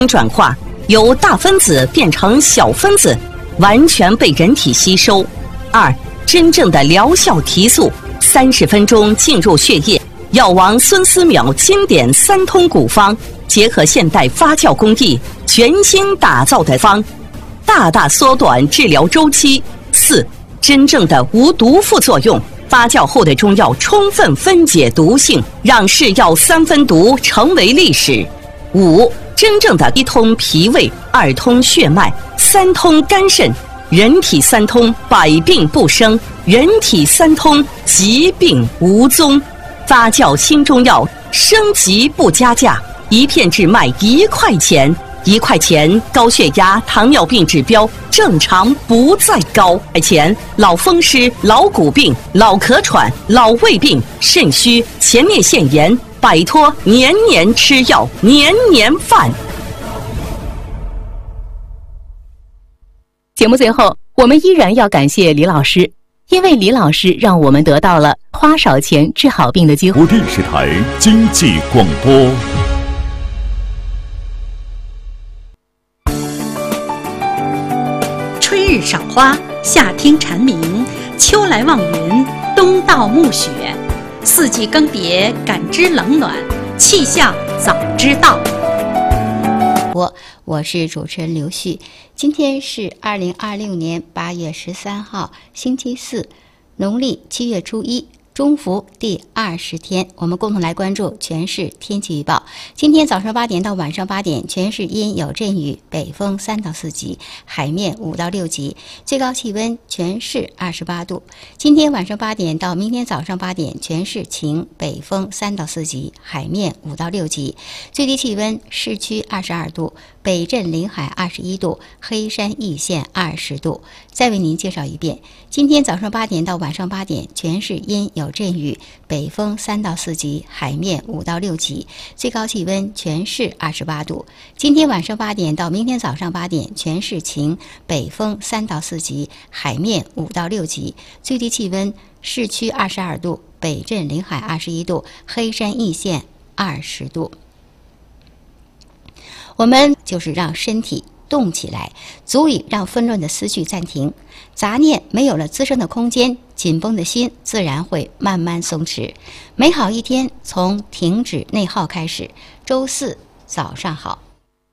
转化，由大分子变成小分子，完全被人体吸收。2、真正的疗效提速，30分钟进入血液。药王孙思邈经典3通古方，结合现代发酵工艺，全新打造的方，大大缩短治疗周期。4、真正的无毒副作用，发酵后的中药充分分解毒性，让是药3分毒成为历史。5、真正的1通脾胃，2通血脉，3通肝肾，人体3通，百病不生；人体3通，疾病无踪。发酵新中药，升级不加价，一片只卖1块钱，1块钱高血压、糖尿病指标正常不再高。1块钱老风湿、老骨病、老咳喘、老胃病、肾虚、前列腺炎，摆脱年年吃药、年年饭。 节目最后，我们依然要感谢李老师，因为李老师让我们得到了花少钱治好病的机会。 电视台经济广播。 春日赏花，夏听蝉鸣，秋来望云，冬到暮雪，四季更迭，感知冷暖，气象早知道。 我是主持人刘旭，今天是2026年8月13号，星期四，农历7月初1，中伏第20天，我们共同来关注全市天气预报。今天早上8点到晚上8点，全市阴有阵雨，北风3到4级，海面5到6级，最高气温全市28度。今天晚上8点到明天早上8点，全市晴，北风3到4级，海面5到6级，最低气温市区22度，北镇临海21度，黑山易县20度。再为您介绍一遍，今天早上8点到晚上8点，全市阴有阵雨，北风3到4级，海面5到6级，最高气温全市28度。今天晚上8点到明天早上8点，全市晴，北风3到4级，海面5到6级，最低气温市区22度，北镇临海21度，黑山易县20度。我们就是让身体动起来，足以让纷乱的思绪暂停，杂念没有了滋生的空间，紧绷的心自然会慢慢松弛。美好一天从停止内耗开始。周四早上好。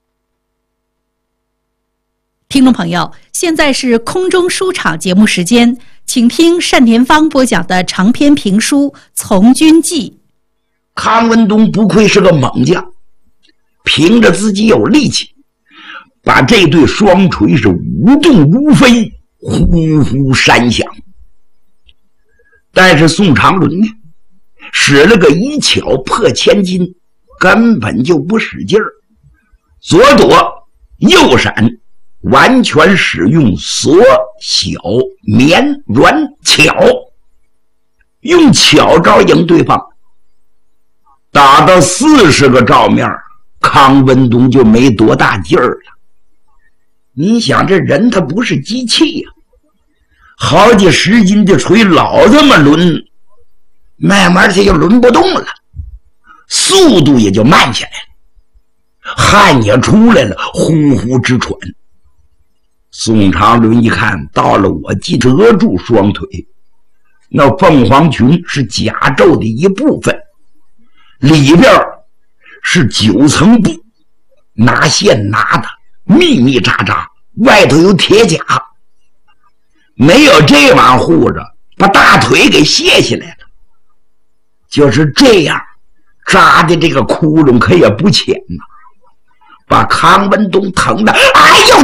听众朋友，现在是空中书场节目时间，请听单田芳播讲的长篇评书《从军记》。 康文东不愧是个猛将，凭着自己有力气，把这对双锤是无动如飞，呼呼山响。但是宋长伦呢，使了个一巧破千金，根本就不使劲儿，左躲右闪，完全使用缩小绵软巧，用巧招赢对方。打到40个照面，康文东就没多大劲儿了。你想这人他不是机器呀，好几10斤的锤老这么抡，慢慢他就抡不动了，速度也就慢下来了，汗也出来了，呼呼直喘。宋长伦一看到了我即折住双腿，那凤凰裙是甲胄的一部分，里边是9层布，拿线拿的密密扎扎，外头有铁甲，没有这玩意儿护着，把大腿给卸下来了。就是这样扎的这个窟窿可也不浅呐，把康文东疼的哎呦，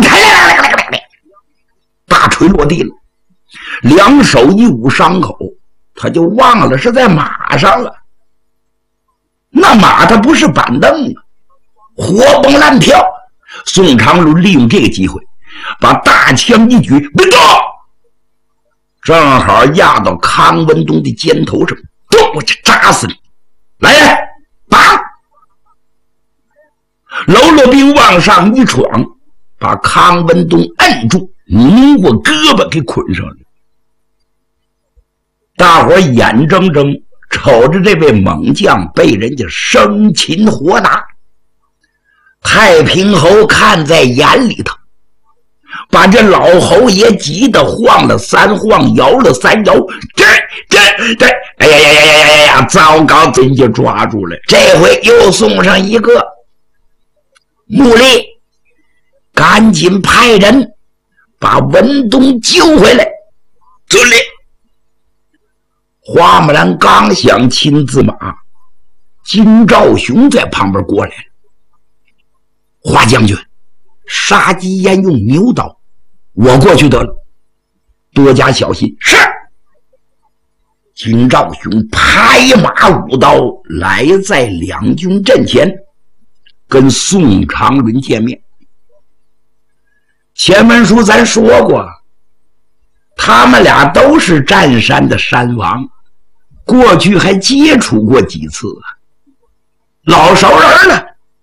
大锤落地了，两手一捂伤口，他就忘了是在马上了。那马它不是板凳啊，活蹦乱跳。宋长伦利用这个机会，把大枪一举，别动，正好压到康文东的肩头上，动我就扎死你！来人，打！喽啰兵往上一闯，把康文东摁住，拧过胳膊给捆上了。大伙眼睁睁瞅着这位猛将被人家生擒活拿。 太平侯看在眼里头，把这老侯爷急得晃了3晃，摇了3摇，这，哎呀，糟糕，真就抓住了。这回又送上一个。穆力赶紧派人把文东救回来。遵令。花木兰刚想亲自马，金兆雄在旁边过来了。花将军，杀鸡焉用牛刀，我过去得了，多加小心。是。金兆雄拍马舞刀来在两军阵前，跟宋长伦见面。前文书咱说过，他们俩都是占山的山王，过去还接触过几次啊，老熟人了。